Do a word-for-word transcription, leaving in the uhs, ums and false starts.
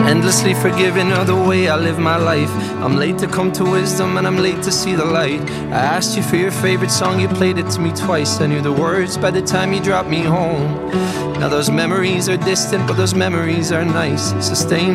endlessly forgiving of the way I live my life. I'm late to come to wisdom and I'm late to see the light. I asked you for your favorite song, you played it to me twice. I knew the words by the time you dropped me home. Now those memories are distant, but those memories are nice. Sustained